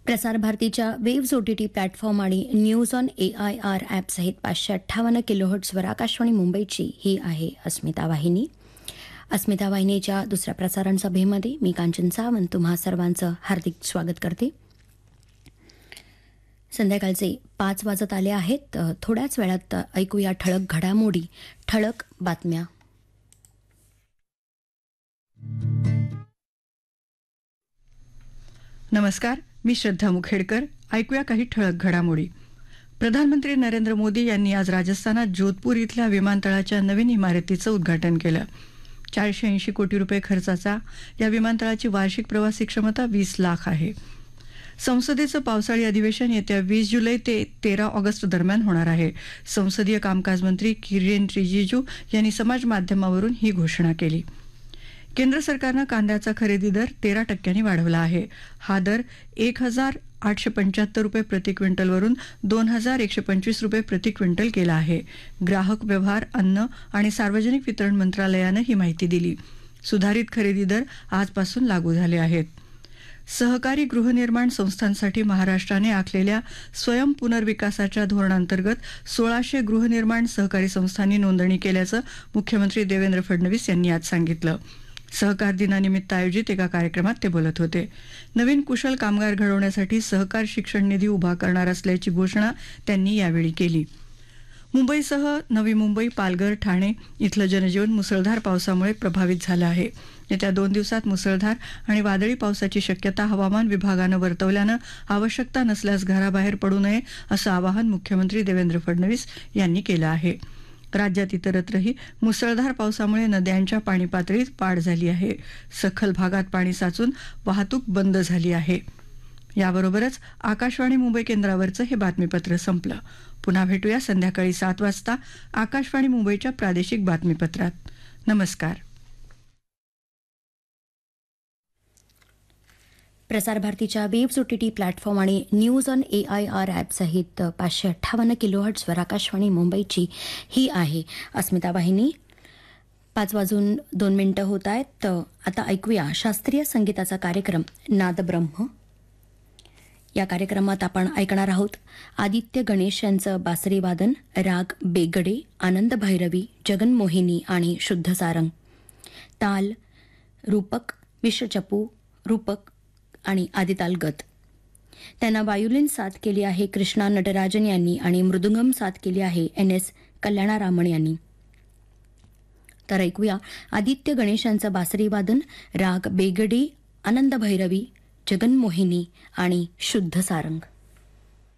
प्रसार भारतीच्या waves OTT platform आणि न्यूज ऑन AIR ॲप सहित 558 किलोहर्ट्झवर आकाशवाणी मुंबईची ही आहे अस्मिता वाहिनी. अस्मिता वाहिनीच्या दुसऱ्या प्रसारण सभेमध्ये मी कांचन सावंत तुम्हा सर्वांचं हार्दिक स्वागत करते. संध्याकाळचे 5 वाजत आले आहेत. थोड्याच वेळात ऐकूया ठळक घडामोडी, ठळक बातम्या. नमस्कार, मी श्रद्धा मुखेडकर. ऐकूया काही ठळक घडामोडी. प्रधानमंत्री नरेंद्र मोदी यांनी आज राजस्थानात जोधपूर इथल्या विमानतळाच्या नवीन इमारतीचं उद्घाटन केलं. 480 कोटी रुपये खर्चाचा या विमानतळाची वार्षिक प्रवासी क्षमता 20 लाख आहे. संसदेचं पावसाळी अधिवेशन येत्या 20 जुलै ते 13 ऑगस्ट दरम्यान होणार आहे. संसदीय कामकाज मंत्री किरेन रिजिजू यांनी समाज माध्यमावरून ही घोषणा केली. केंद्र सरकारनं कांद्याचा खरेदी दर 13% वाढवला आहे. हा दर 1,875 रुपये प्रति क्विंटलवरून 2,125 रुपये प्रति क्विंटल केला आहे. ग्राहक व्यवहार, अन्न आणि सार्वजनिक वितरण मंत्रालयानं ही माहिती दिली. सुधारित खरेदी दर आजपासून लागू झाले आहेत. सहकारी गृहनिर्माण संस्थांसाठी महाराष्ट्राने आखलेल्या स्वयं पुनर्विकासाच्या धोरणांतर्गत 1600 गृहनिर्माण सहकारी संस्थांनी नोंदणी केल्याचं मुख्यमंत्री देवेंद्र फडणवीस यांनी आज सांगितलं. सहकार दिनानिमित्त आयोजित एका कार्यक्रमात ते बोलत होते. नवीन कुशल कामगार घडवण्यासाठी सहकार शिक्षण निधी उभा करणार असल्याची घोषणा त्यांनी यावेळी केली. मुंबईसह नवी मुंबई, पालघर, ठाणे इथलं जनजीवन मुसळधार पावसामुळे प्रभावित झालं आहे. येत्या 2 दिवसात मुसळधार आणि वादळी पावसाची शक्यता हवामान विभागानं वर्तवल्यानं आवश्यकता नसल्यास घराबाहेर पडू नये असं आवाहन मुख्यमंत्री देवेंद्र फडणवीस यांनी केलं आहे. राज्यात इतरत्रही मुसळधार पावसामुळे नद्यांच्या पाणी पातळीत वाढ झाली आहे. सखल भागात पाणी साचून वाहतूक बंद झाली आहे. याबरोबरच आकाशवाणी मुंबई केंद्रावरचं हे बातमीपत्र संपलं. पुन्हा भेटूया संध्याकाळी 7 वाजता आकाशवाणी मुंबईच्या प्रादेशिक बातमीपत्रात. नमस्कार. प्रसार भारतीच्या वेव्ज OTT प्लॅटफॉर्म आणि न्यूज ऑन AIR ॲप सहित 558 किलोहर्ट्झवर आकाशवाणी मुंबईची ही आहे अस्मिता वाहिनी. 5:02 होत आहेत. आता ऐकूया शास्त्रीय संगीताचा कार्यक्रम नादब्रह्म. या कार्यक्रमात आपण ऐकणार आहोत आदित्य गणेश यांचं बासरी वादन, राग बेगडे, आनंद भैरवी, जगनमोहिनी आणि शुद्ध सारंग. ताल रूपक, मिश्र चपू, रूपक आणि आदिताल गत. त्यांना वायुलिन साथ केली आहे कृष्णा नटराजन यांनी आणि मृदुंगम साथ केली आहे NS कल्याणारामन यांनी. तर ऐकूया आदित्य गणेश यांचं बासरी वादन, राग बेगडी, आनंद भैरवी, जगनमोहिनी आणि शुद्ध सारंग.